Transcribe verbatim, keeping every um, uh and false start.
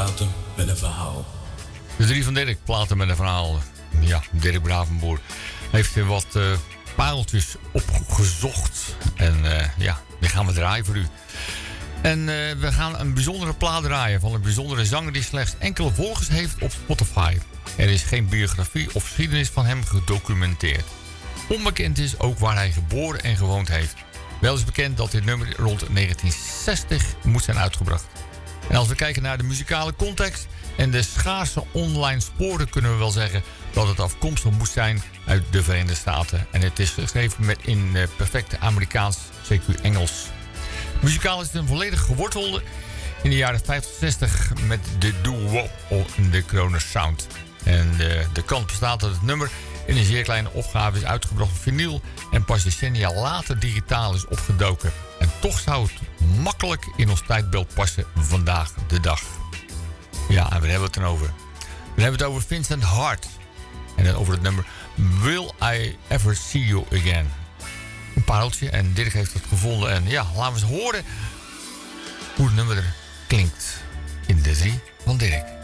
Platen met een verhaal. De drie van Dirk, platen met een verhaal. Ja, Dirk Bravenboer heeft er wat uh, pareltjes opgezocht. En uh, ja, die gaan we draaien voor u. En uh, we gaan een bijzondere plaat draaien van een bijzondere zanger die slechts enkele volgers heeft op Spotify. Er is geen biografie of geschiedenis van hem gedocumenteerd. Onbekend is ook waar hij geboren en gewoond heeft. Wel is bekend dat dit nummer rond negentien zestig moet zijn uitgebracht. En als we kijken naar de muzikale context en de schaarse online sporen, kunnen we wel zeggen dat het afkomstig moet zijn uit de Verenigde Staten. En het is geschreven met in uh, perfecte Amerikaans, C Q Engels. Muzikaal is het een volledig gewortelde in de jaren vijftig, zestig met de doo-wop en de Kroner Sound. En de, de kans bestaat dat het nummer in een zeer kleine opgave is uitgebracht op vinyl en pas decennia later digitaal is opgedoken. En toch zou het makkelijk in ons tijdbeeld passen vandaag de dag. Ja, en waar hebben we het dan over? We hebben het over Vincent Hart. En dan over het nummer Will I Ever See You Again. Een pareltje en Dirk heeft het gevonden. En ja, laten we eens horen hoe het nummer er klinkt in de drie van Dirk.